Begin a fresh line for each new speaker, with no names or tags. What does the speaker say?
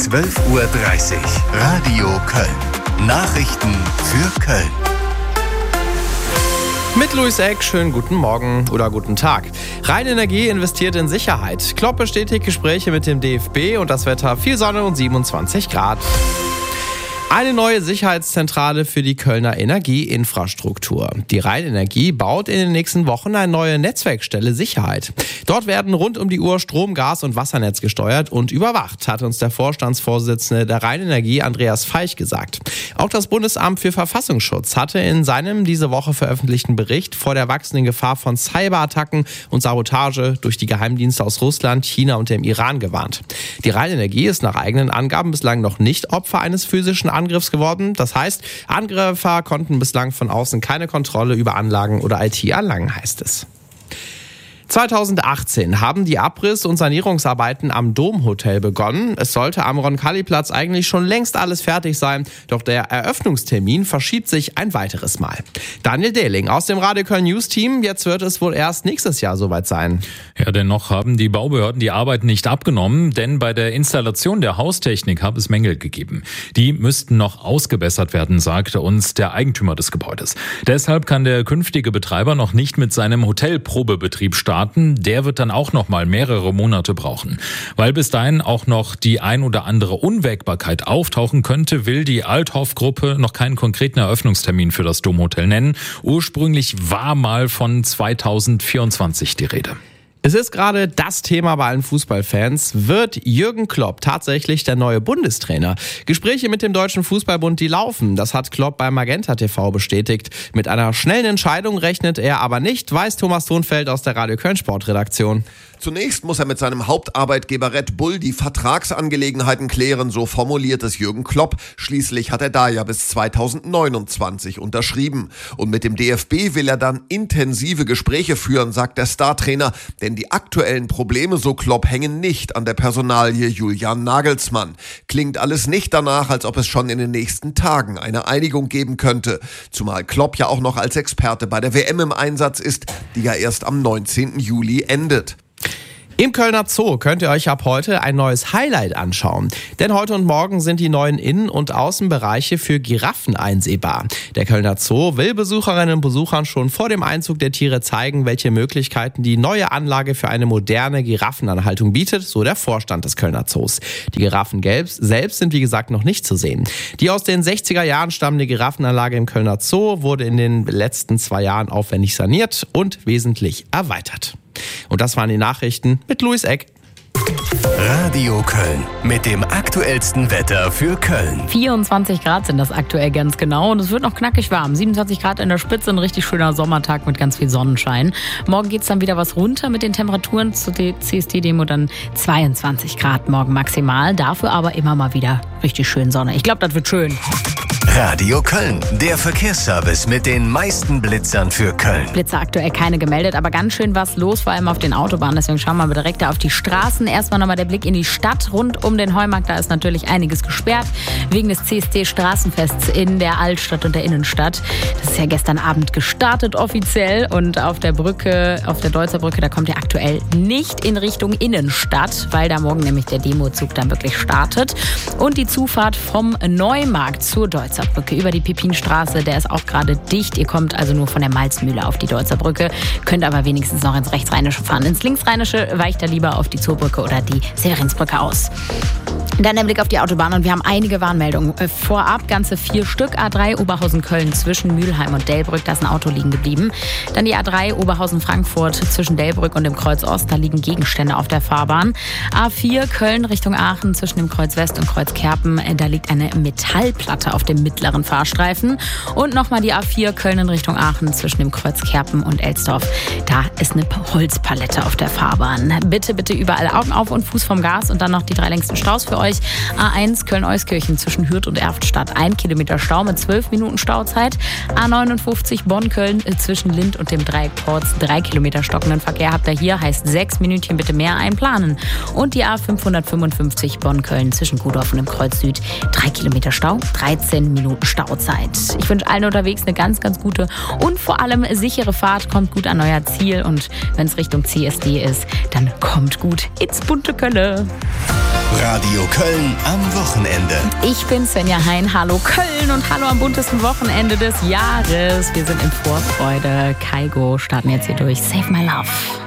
12:30 Uhr. Radio Köln. Nachrichten für Köln.
Mit Luis Eck, schönen guten Morgen oder guten Tag. Rheinenergie investiert in Sicherheit. Klopp bestätigt Gespräche mit dem DFB und das Wetter viel Sonne und 27 Grad. Eine neue Sicherheitszentrale für die Kölner Energieinfrastruktur. Die Rheinenergie baut in den nächsten Wochen eine neue Netzwerkstelle Sicherheit. Dort werden rund um die Uhr Strom-, Gas- und Wassernetz gesteuert und überwacht, hat uns der Vorstandsvorsitzende der Rheinenergie Andreas Feich gesagt. Auch das Bundesamt für Verfassungsschutz hatte in seinem diese Woche veröffentlichten Bericht vor der wachsenden Gefahr von Cyberattacken und Sabotage durch die Geheimdienste aus Russland, China und dem Iran gewarnt. Die Rheinenergie ist nach eigenen Angaben bislang noch nicht Opfer eines physischen Angriffs geworden. Das heißt, Angreifer konnten bislang von außen keine Kontrolle über Anlagen oder IT erlangen, heißt es. 2018 haben die Abriss- und Sanierungsarbeiten am Domhotel begonnen. Es sollte am Roncalli-Platz eigentlich schon längst alles fertig sein, doch der Eröffnungstermin verschiebt sich ein weiteres Mal. Daniel Dehling aus dem Radio Köln News Team, jetzt wird es wohl erst nächstes Jahr soweit sein.
Ja, dennoch haben die Baubehörden die Arbeit nicht abgenommen, denn bei der Installation der Haustechnik hat es Mängel gegeben. Die müssten noch ausgebessert werden, sagte uns der Eigentümer des Gebäudes. Deshalb kann der künftige Betreiber noch nicht mit seinem Hotelprobebetrieb starten. Der wird dann auch noch mal mehrere Monate brauchen. Weil bis dahin auch noch die ein oder andere Unwägbarkeit auftauchen könnte, will die Althoff-Gruppe noch keinen konkreten Eröffnungstermin für das Domhotel nennen. Ursprünglich war mal von 2024 die Rede.
Es ist gerade das Thema bei allen Fußballfans. Wird Jürgen Klopp tatsächlich der neue Bundestrainer? Gespräche mit dem Deutschen Fußballbund, die laufen. Das hat Klopp bei Magenta TV bestätigt. Mit einer schnellen Entscheidung rechnet er aber nicht, weiß Thomas Thonfeld aus der Radio Köln Sportredaktion.
Zunächst muss er mit seinem Hauptarbeitgeber Red Bull die Vertragsangelegenheiten klären, so formuliert es Jürgen Klopp. Schließlich hat er da ja bis 2029 unterschrieben. Und mit dem DFB will er dann intensive Gespräche führen, sagt der Startrainer. Denn die aktuellen Probleme, so Klopp, hängen nicht an der Personalie Julian Nagelsmann. Klingt alles nicht danach, als ob es schon in den nächsten Tagen eine Einigung geben könnte. Zumal Klopp ja auch noch als Experte bei der WM im Einsatz ist, die ja erst am 19. Juli endet.
Im Kölner Zoo könnt ihr euch ab heute ein neues Highlight anschauen. Denn heute und morgen sind die neuen Innen- und Außenbereiche für Giraffen einsehbar. Der Kölner Zoo will Besucherinnen und Besuchern schon vor dem Einzug der Tiere zeigen, welche Möglichkeiten die neue Anlage für eine moderne Giraffenanhaltung bietet, so der Vorstand des Kölner Zoos. Die Giraffen selbst sind wie gesagt noch nicht zu sehen. Die aus den 60er Jahren stammende Giraffenanlage im Kölner Zoo wurde in den letzten 2 Jahren aufwendig saniert und wesentlich erweitert. Und das waren die Nachrichten mit Luis Eck.
Radio Köln mit dem aktuellsten Wetter für Köln.
24 Grad sind das aktuell ganz genau und es wird noch knackig warm. 27 Grad in der Spitze, ein richtig schöner Sommertag mit ganz viel Sonnenschein. Morgen geht es dann wieder was runter mit den Temperaturen zur CSD-Demo, dann 22 Grad morgen maximal. Dafür aber immer mal wieder richtig schön Sonne. Ich glaube, das wird schön.
Radio Köln, der Verkehrsservice mit den meisten Blitzern für Köln.
Blitzer aktuell keine gemeldet, aber ganz schön was los, vor allem auf den Autobahnen. Deswegen schauen wir mal direkt auf die Straßen. Erstmal nochmal der Blick in die Stadt rund um den Heumarkt. Da ist natürlich einiges gesperrt wegen des CSD-Straßenfests in der Altstadt und der Innenstadt. Das ist ja gestern Abend gestartet offiziell und auf der Brücke, auf der Deutzer Brücke, da kommt ja aktuell nicht in Richtung Innenstadt, weil da morgen nämlich der Demozug dann wirklich startet. Und die Zufahrt vom Neumarkt zur Deutzer Brücke über die Pipinstraße, der ist auch gerade dicht. Ihr kommt also nur von der Malzmühle auf die Deutzer Brücke, könnt aber wenigstens noch ins Rechtsrheinische fahren. Ins Linksrheinische weicht er lieber auf die Zoobrücke oder die Severinsbrücke aus. Dann der Blick auf die Autobahn und wir haben einige Warnmeldungen. Vorab ganze 4 Stück. A3 Oberhausen-Köln zwischen Mülheim und Delbrück, da ist ein Auto liegen geblieben. Dann die A3 Oberhausen-Frankfurt zwischen Delbrück und dem Kreuz Ost, da liegen Gegenstände auf der Fahrbahn. A4 Köln Richtung Aachen zwischen dem Kreuz West und Kreuz Kerpen, da liegt eine Metallplatte auf dem mittleren Fahrstreifen. Und nochmal die A4 Köln in Richtung Aachen zwischen dem Kreuz Kerpen und Elsdorf, da ist eine Holzpalette auf der Fahrbahn. Bitte überall Augen auf und Fuß vom Gas und dann noch die 3 längsten Staus für euch. A1 Köln-Euskirchen zwischen Hürth und Erftstadt, 1 Kilometer Stau mit 12 Minuten Stauzeit. A59 Bonn-Köln zwischen Lind und dem Dreieck Porz, 3 Kilometer stockenden Verkehr habt ihr hier, heißt 6 Minütchen bitte mehr einplanen. Und die A555 Bonn-Köln zwischen Kuhdorf und dem Kreuz Süd, 3 Kilometer Stau, 13 Minuten Stauzeit. Ich wünsche allen unterwegs eine ganz, ganz gute und vor allem sichere Fahrt. Kommt gut an euer Ziel und wenn es Richtung CSD ist, dann kommt gut ins bunte Kölle.
Radio Köln am Wochenende.
Ich bin Svenja Hein. Hallo Köln und hallo am buntesten Wochenende des Jahres. Wir sind in Vorfreude. Kaigo starten jetzt hier durch. Save My Love.